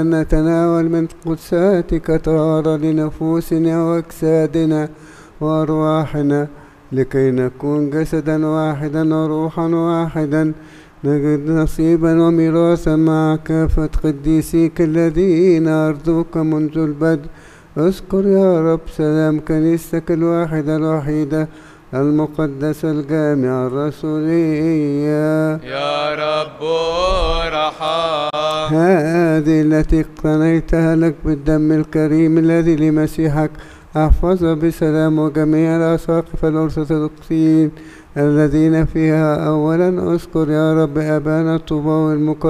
نتناول من قدساتك طهارة لنفوسنا وأجسادنا وأرواحنا، لكي نكون جسدا واحدا وروحا واحدا، نجد نصيبا وميراثا مع كافة قديسيك الذين أرضوك منذ البدء. اذكر يا رب سلام كنيستك الواحدة الوحيدة المقدسة الجامعة الرسولية. يا رب ارحم. هذه التي اقتنيتها لك بالدم الكريم الذي لمسيحك، احفظها بسلام وجميع الأساقفة الأرثوذكسيين الذين فيها. أولا اذكر يا رب أبانا الطوباوي المقدس